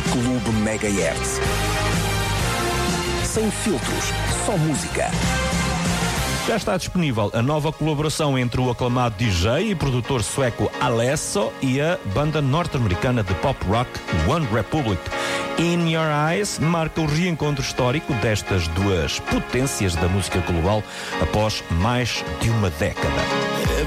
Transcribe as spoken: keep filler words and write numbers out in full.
Clube Megahertz. Sem filtros, só música. Já está disponível a nova colaboração entre o aclamado D J e produtor sueco Alesso e a banda norte-americana de pop rock One Republic. In Your Eyes marca o reencontro histórico destas duas potências da música global após mais de uma década.